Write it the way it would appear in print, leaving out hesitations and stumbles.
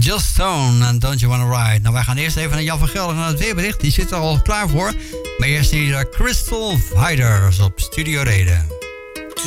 Just Stone en Don't You Wanna Ride. Nou, wij gaan eerst even naar Jan van Gelder naar het weerbericht. Die zit er al klaar voor. Maar eerst hier Crystal Fighters op Studio Reden.